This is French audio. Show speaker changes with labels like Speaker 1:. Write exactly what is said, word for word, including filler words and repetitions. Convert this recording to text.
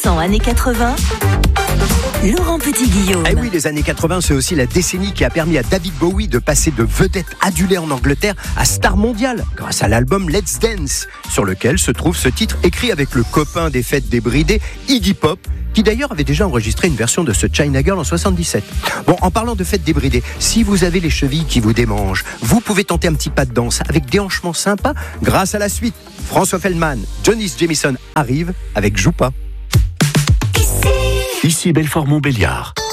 Speaker 1: cent années quatre-vingts, Laurent Petit-Guillaume.
Speaker 2: Eh oui, les années quatre-vingts, c'est aussi la décennie qui a permis à David Bowie de passer de vedette adulée en Angleterre à star mondiale, grâce à l'album Let's Dance, sur lequel se trouve ce titre écrit avec le copain des fêtes débridées, Iggy Pop, qui d'ailleurs avait déjà enregistré une version de ce China Girl en soixante-dix-sept. Bon, en parlant de fêtes débridées, si vous avez les chevilles qui vous démangent, vous pouvez tenter un petit pas de danse avec des hanchements sympas grâce à la suite. François Feldman, Johnny Jamison arrive avec Joue pas.
Speaker 3: Ici Belfort-Montbéliard.